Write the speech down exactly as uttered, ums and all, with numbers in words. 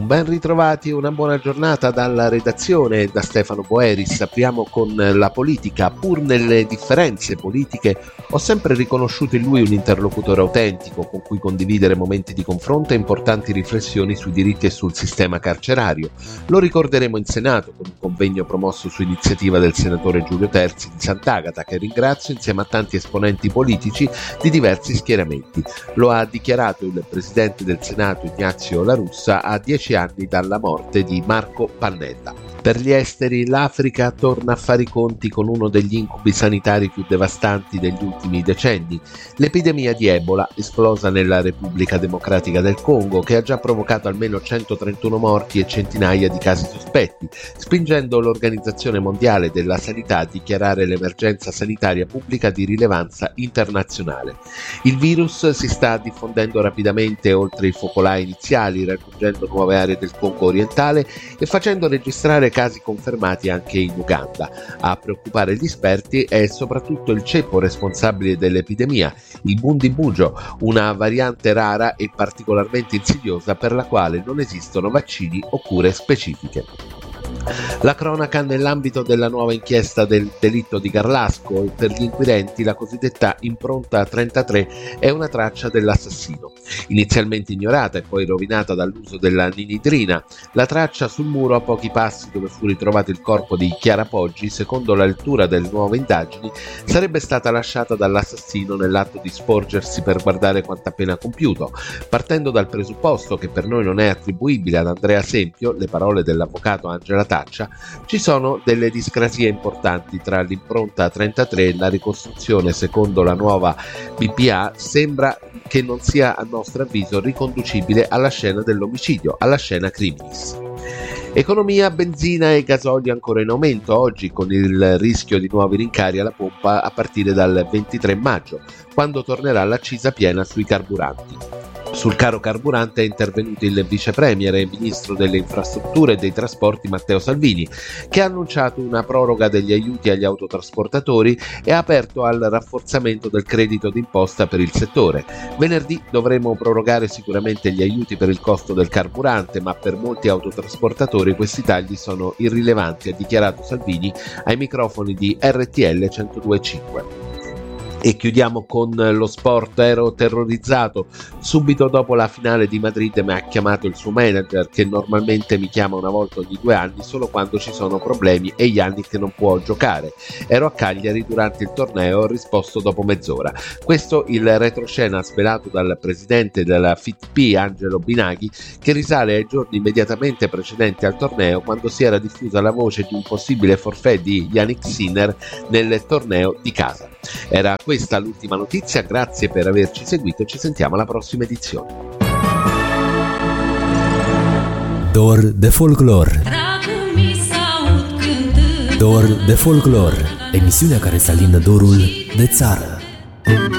Ben ritrovati, una buona giornata dalla redazione e da Stefano Boeris. Apriamo con la politica. Pur nelle differenze politiche ho sempre riconosciuto in lui un interlocutore autentico con cui condividere momenti di confronto e importanti riflessioni sui diritti e sul sistema carcerario. Lo ricorderemo in Senato con un convegno promosso su iniziativa del senatore Giulio Terzi di Sant'Agata, che ringrazio, insieme a tanti esponenti politici di diversi schieramenti. Lo ha dichiarato il presidente del Senato Ignazio La Russa a dieci anni dalla morte di Marco Pannella. Per gli esteri, l'Africa torna a fare i conti con uno degli incubi sanitari più devastanti degli ultimi decenni, l'epidemia di Ebola esplosa nella Repubblica Democratica del Congo, che ha già provocato almeno centotrentuno morti e centinaia di casi sospetti, spingendo l'Organizzazione Mondiale della Sanità a dichiarare l'emergenza sanitaria pubblica di rilevanza internazionale. Il virus si sta diffondendo rapidamente oltre i focolai iniziali, raggiungendo nuove aree del Congo orientale e facendo registrare casi confermati anche in Uganda. A preoccupare gli esperti è soprattutto il ceppo responsabile dell'epidemia, il Bundibugyo, una variante rara e particolarmente insidiosa per la quale non esistono vaccini o cure specifiche. La cronaca nell'ambito della nuova inchiesta del delitto di Garlasco, e per gli inquirenti la cosiddetta impronta trentatré è una traccia dell'assassino. Inizialmente ignorata e poi rovinata dall'uso della ninidrina, la traccia sul muro a pochi passi dove fu ritrovato il corpo di Chiara Poggi, secondo la lettura delle nuove indagini, sarebbe stata lasciata dall'assassino nell'atto di sporgersi per guardare quanto appena compiuto, partendo dal presupposto che per noi non è attribuibile ad Andrea Sempio, le parole dell'avvocato Angela Taccia. Ci sono delle discrasie importanti tra l'impronta trentatré e la ricostruzione. Secondo la nuova B P A sembra che non sia, a nostro avviso, riconducibile alla scena dell'omicidio, alla scena criminis. Economia, benzina e gasolio ancora in aumento oggi, con il rischio di nuovi rincari alla pompa a partire dal ventitré maggio, quando tornerà l'accisa piena sui carburanti. Sul caro carburante è intervenuto il vice premier e ministro delle infrastrutture e dei trasporti Matteo Salvini, che ha annunciato una proroga degli aiuti agli autotrasportatori e ha aperto al rafforzamento del credito d'imposta per il settore. Venerdì dovremo prorogare sicuramente gli aiuti per il costo del carburante, ma per molti autotrasportatori questi tagli sono irrilevanti, ha dichiarato Salvini ai microfoni di R T L centodue e cinque. E chiudiamo con lo sport. Ero terrorizzato subito dopo la finale di Madrid. Mi ha chiamato il suo manager, che normalmente mi chiama una volta ogni due anni solo quando ci sono problemi e Yannick non può giocare. Ero a Cagliari durante il torneo, ho risposto dopo mezz'ora. Questo il retroscena svelato dal presidente della F I T P Angelo Binaghi, che risale ai giorni immediatamente precedenti al torneo, quando si era diffusa la voce di un possibile forfait di Yannick Sinner nel torneo di casa. Era questa l'ultima notizia, grazie per averci seguito e ci sentiamo alla prossima edizione. Dor de Folklore. Dor de Folklore, emisiunea care să alină dorul de țară.